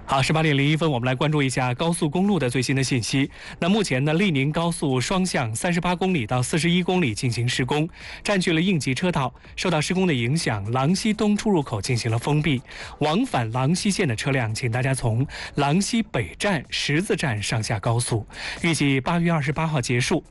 好，18:01，我们来关注一下高速公路的最新的信息。那目前呢，利宁高速双向38公里到41公里进行施工，占据了应急车道。受到施工的影响，郎溪东出入口进行了封闭，往返郎溪线的车辆，请大家从郎溪北站、十字站上下高速。预计8月28号结束。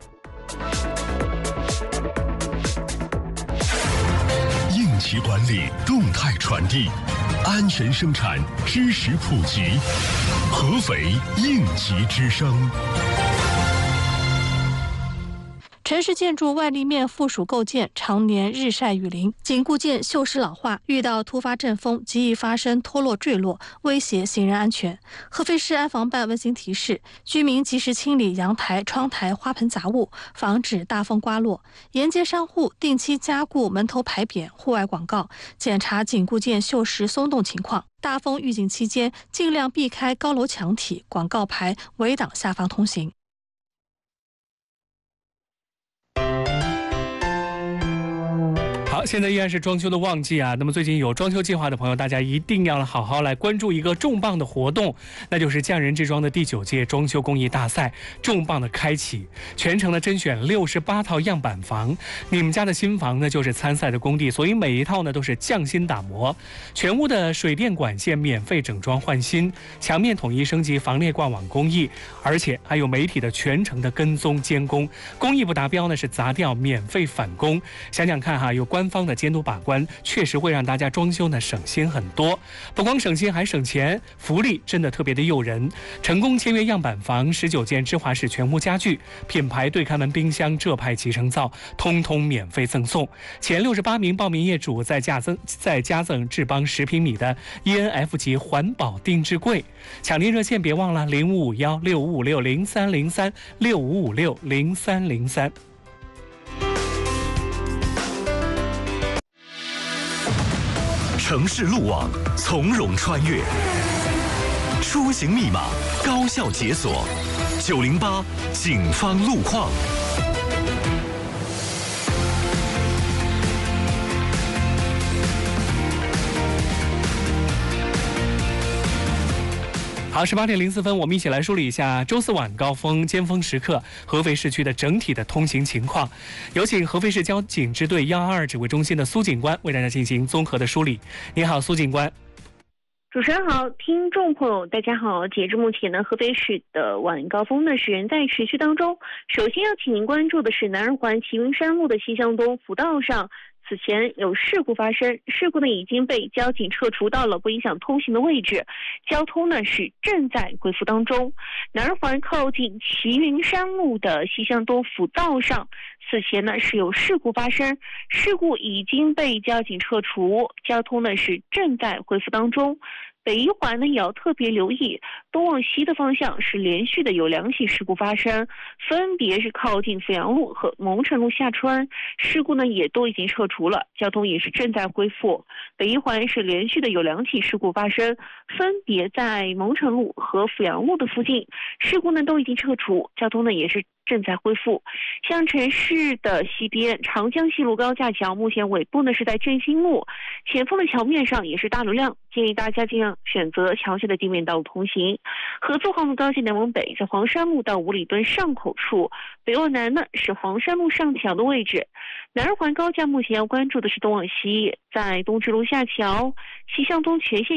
应急管理，动态传递，安全生产，知识普及。合肥应急之声。 城市建筑外立面附属构件常年日晒雨淋，紧固件锈蚀老化，遇到突发阵风极易发生脱落坠落，威胁行人安全。合肥市安防办温馨提示居民及时清理阳台、窗台、花盆杂物，防止大风刮落。沿街商户定期加固门头牌匾、户外广告，检查紧固件锈蚀松动情况。大风预警期间，尽量避开高楼墙体、广告牌，围挡下方通行。 好，现在依然是装修的旺季啊。那么最近有装修计划的朋友，大家一定要好好来关注一个重磅的活动，那就是匠人制装的第9届装修工艺大赛重磅的开启，全程的甄选68套样板房。你们家的新房呢，就是参赛的工地，所以每一套呢都是匠心打磨，全屋的水电管线免费整装换新，墙面统一升级防裂挂网工艺，而且还有媒体的全程的跟踪监工，工艺不达标呢是砸掉免费返工。想想看哈，有官方的监督把关，确实会让大家装修呢省心很多。不光省心还省钱，福利真的特别的诱人。成功签约样板房19件芝华士全屋家具，品牌对开门冰箱、浙派集成灶，通通免费赠送。前68名报名业主再加赠智邦10平米的 ENF 级环保定制柜。抢订热线别忘了055165560303 65560303。 城市路网从容穿越，出行密码高效解锁。908警方路况。 好，18:04，我们一起来梳理一下周4晚高峰尖峰时刻合肥市区的整体的通行情况。有请合肥市交警支队122指挥中心的苏警官为大家进行综合的梳理。你好，苏警官。 主持人好，听众朋友大家好。截至目前呢，合肥市的晚高峰呢是仍在持续当中。首先要请您关注的是南二环齐云山路的西向东辅道上，此前有事故发生，事故呢已经被交警撤除到了不影响通行的位置，交通呢是正在恢复当中。南二环靠近齐云山路的西向东辅道上，此前呢是有事故发生，事故已经被交警撤除，交通呢是正在恢复当中。北一环呢也要特别留意，东往西的方向是连续的有2起事故发生，分别是靠近阜阳路和蒙城路下穿，事故呢也都已经撤除了，交通也是正在恢复。北一环是连续的有2起事故发生，分别在蒙城路和阜阳路的附近，事故呢都已经撤除，交通呢也是正在恢复。像城市的西边，长江西路高架桥目前尾部呢是在振兴路，前方的桥面上也是大流量，建议大家尽量选择桥下的地面道路通行。合作黄路高架南往北，在黄山路到五里墩上口处，北往南呢是黄山路上桥的位置。南二环高架目前要关注的是东往西，在东直路下桥、西向东全线